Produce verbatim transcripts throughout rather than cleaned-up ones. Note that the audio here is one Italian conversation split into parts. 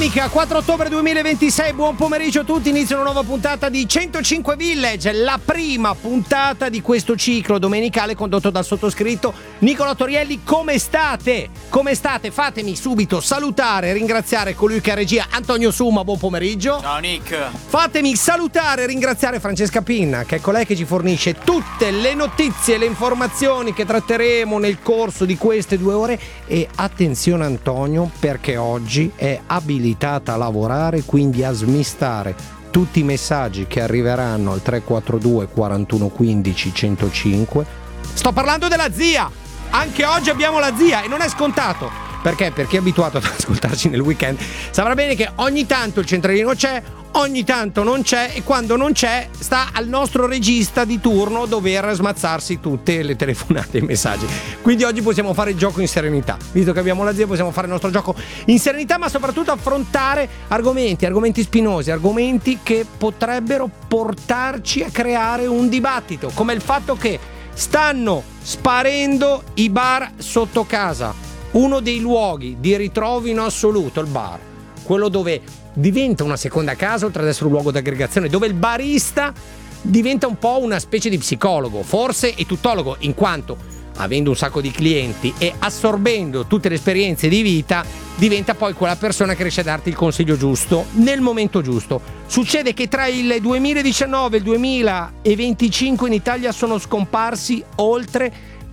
domenica quattro ottobre duemilaventisei, buon pomeriggio a tutti, inizia una nuova puntata di centocinque Village, la prima puntata di questo ciclo domenicale condotto dal sottoscritto Nicola Torielli. Come state? Come state? Fatemi subito salutare e ringraziare colui che ha regia, Antonio Summa, buon pomeriggio. Ciao Nick. Fatemi salutare e ringraziare Francesca Pinna, che è colei che ci fornisce tutte le notizie e le informazioni che tratteremo nel corso di queste due ore. E attenzione Antonio, perché oggi è abilitata a lavorare, quindi a smistare tutti i messaggi che arriveranno al tre quattro due quarantuno quindici centocinque. Sto parlando della zia. Anche oggi abbiamo la zia e non è scontato. Perché? Perché è abituato ad ascoltarci nel weekend, saprà bene che ogni tanto il centralino c'è, ogni tanto non c'è, e quando non c'è sta al nostro regista di turno dover smazzarsi tutte le telefonate e i messaggi. Quindi oggi possiamo fare il gioco in serenità. Visto che abbiamo la zia, possiamo fare il nostro gioco in serenità, ma soprattutto affrontare argomenti, argomenti spinosi, argomenti che potrebbero portarci a creare un dibattito, come il fatto che stanno sparendo i bar sotto casa. Uno dei luoghi di ritrovo in assoluto, il bar, quello dove diventa una seconda casa oltre ad essere un luogo d'aggregazione, dove il barista diventa un po' una specie di psicologo, forse è tuttologo, in quanto avendo un sacco di clienti e assorbendo tutte le esperienze di vita diventa poi quella persona che riesce a darti il consiglio giusto nel momento giusto. Succede che tra il duemiladiciannove e il duemilaventicinque in Italia sono scomparsi oltre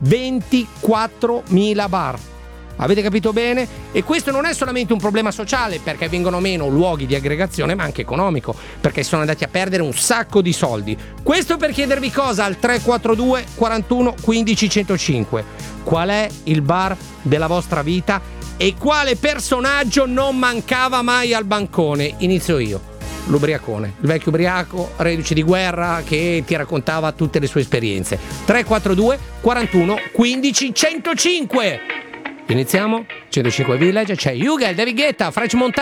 ventiquattromila bar. Avete capito bene? E questo non è solamente un problema sociale, perché vengono meno luoghi di aggregazione, ma anche economico, perché sono andati a perdere un sacco di soldi. Questo per chiedervi cosa al tre quattro due quarantuno quindici centocinque. Qual è il bar della vostra vita e quale personaggio non mancava mai al bancone? Inizio io. L'ubriacone, il vecchio ubriaco, reduce di guerra, che ti raccontava tutte le sue esperienze. tre quattro due quarantuno quindici centocinque. Iniziamo? centocinque Village, c'è Hugel, David Guetta, French Montana.